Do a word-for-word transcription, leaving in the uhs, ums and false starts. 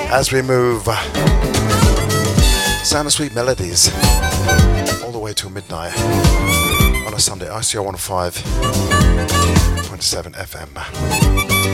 as we move. Sound of sweet melodies all the way till midnight on a Sunday. I C R one oh five point seven F M.